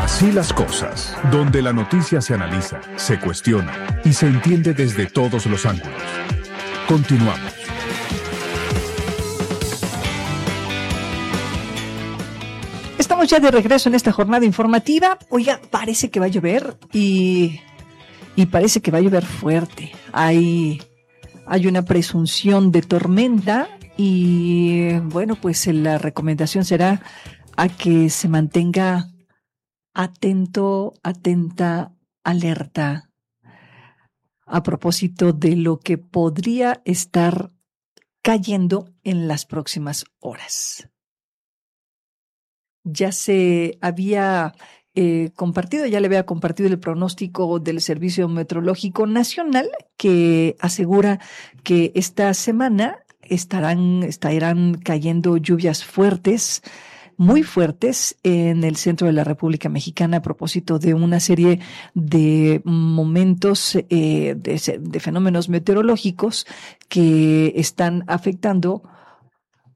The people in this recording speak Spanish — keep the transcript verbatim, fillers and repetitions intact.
Así las cosas, donde la noticia se analiza, se cuestiona y se entiende desde todos los ángulos. Continuamos. Estamos ya de regreso en esta jornada informativa. Oiga, parece que va a llover y, y parece que va a llover fuerte. Hay, hay una presunción de tormenta y bueno, pues la recomendación será a que se mantenga atento, atenta, alerta a propósito de lo que podría estar cayendo en las próximas horas. Ya se había eh, compartido, ya le había compartido el pronóstico del Servicio Meteorológico Nacional que asegura que esta semana estarán, estarán cayendo lluvias fuertes, muy fuertes en el centro de la República Mexicana a propósito de una serie de momentos, eh, de, de fenómenos meteorológicos que están afectando